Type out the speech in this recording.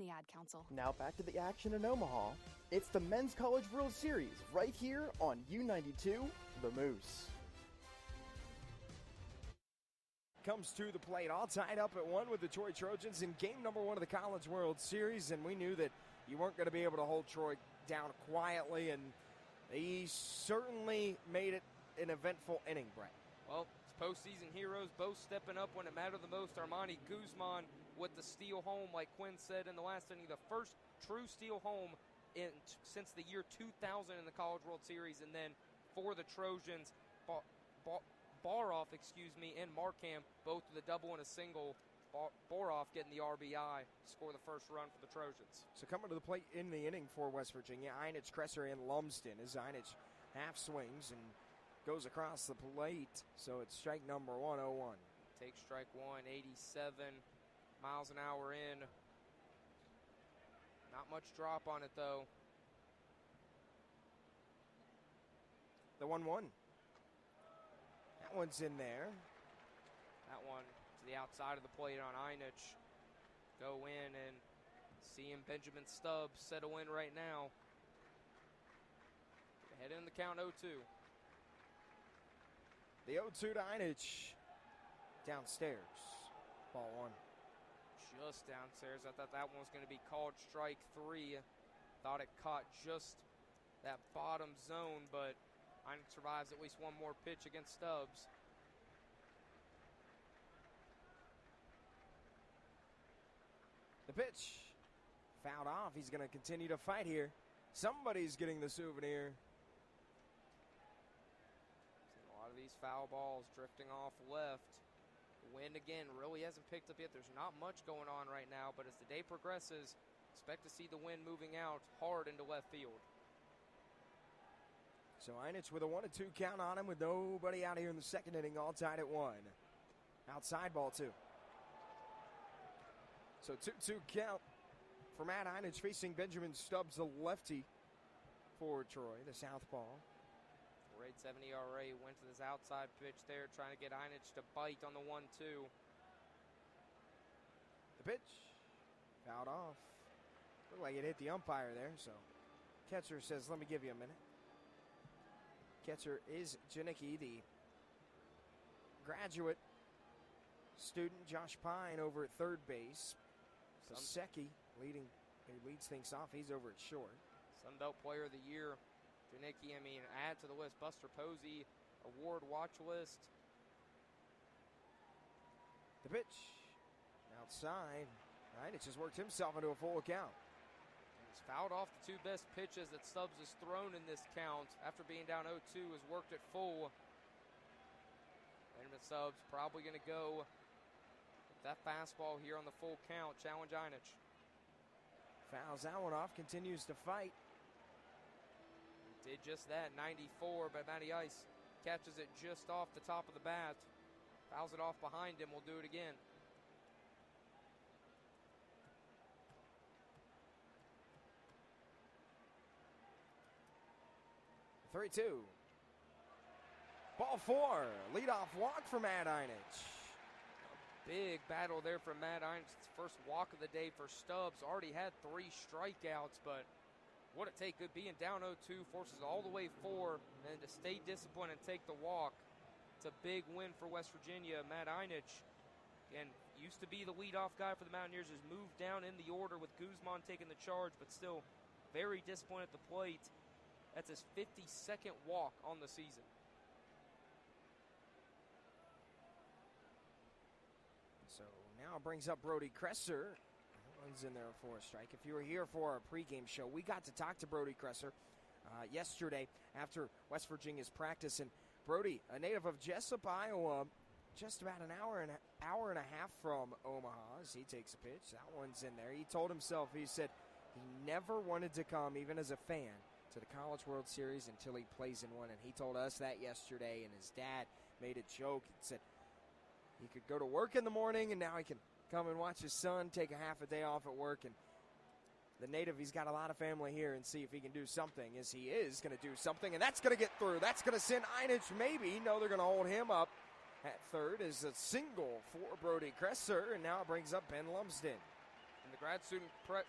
the Ad Council. Now back to the action in Omaha. It's the Men's College World Series right here on U92, The Moose. Comes to the plate, all tied up at 1 with the Troy Trojans in game number 1 of the College World Series, and we knew that you weren't going to be able to hold Troy down quietly, and he certainly made it an eventful inning, Brett. Well, it's postseason heroes, both stepping up when it mattered the most. Armani Guzman with the steal home, like Quinn said in the last inning, the first true steal home since the year 2000 in the College World Series, and then for the Trojans, Baroff, and Markham, both with a double and a single. Baroff getting the RBI to score the first run for the Trojans. So coming to the plate in the inning for West Virginia, Einich, Kresser, and Lumsden. As Einich half swings and goes across the plate, so it's strike number 1, 0-1. Take strike 1, 87 miles an hour in. Not much drop on it, though. The 1-1. That one's in there. That one to the outside of the plate on Einich. Go in and seeing Benjamin Stubbs settle in right now. Head in the count 0-2. The 0-2 to Einich. Downstairs. Ball 1. Just downstairs. I thought that one was going to be called strike 3. Thought it caught just that bottom zone, but Einich survives at least one more pitch against Stubbs. The pitch. Fouled off. He's going to continue to fight here. Somebody's getting the souvenir. Seen a lot of these foul balls drifting off left. The wind, again, really hasn't picked up yet. There's not much going on right now, but as the day progresses, expect to see the wind moving out hard into left field. So Einich with a 1-2 count on him with nobody out here in the second inning, all tied at 1. Outside ball 2. So 2-2 count for Matt Einich facing Benjamin Stubbs, the lefty for Troy, the southpaw. 4.87 ERA, went to this outside pitch there, trying to get Einich to bite on the 1-2. The pitch, fouled off. Looked like it hit the umpire there, so catcher says, let me give you a minute. Catcher is Janicki, the graduate student. Josh Pine over at third base. Saseki leads things off. He's over at short. Sunbelt Player of the Year, Janicki. Add to the list. Buster Posey, award watch list. The pitch, outside. Einich has worked himself into a full count. He's fouled off the 2 best pitches that Stubbs has thrown in this count. After being down 0-2, has worked it full. Benjamin Stubbs probably going to go with that fastball here on the full count. Challenge Einich. Fouls that one off, continues to fight. He did just that, 94, but Matty Ice catches it just off the top of the bat. Fouls it off behind him, will do it again. 3-2. Ball 4. Leadoff walk for Matt Einich. Big battle there from Matt Einich. First walk of the day for Stubbs. Already had 3 strikeouts, but what it take good being down 0-2, forces all the way 4, and to stay disciplined and take the walk. It's a big win for West Virginia. Matt Einich, again, used to be the leadoff guy for the Mountaineers, has moved down in the order with Guzman taking the charge, but still very disciplined at the plate. That's his 52nd walk on the season. So now it brings up Brody Kresser. That one's in there for a strike. If you were here for our pregame show, we got to talk to Brody Kresser yesterday after West Virginia's practice. And Brody, a native of Jessup, Iowa, just about an hour and a half from Omaha as he takes a pitch. That one's in there. He told himself, he said he never wanted to come, even as a fan, to the College World Series until he plays in one. And he told us that yesterday, and his dad made a joke and said he could go to work in the morning and now he can come and watch his son take a half a day off at work. And the native, he's got a lot of family here, and see if he can do something, as he is going to do something, and that's going to get through. That's going to send Einich, maybe. No, they're going to hold him up at third as a single for Brody Kresser, and now it brings up Ben Lumsden. And the grad student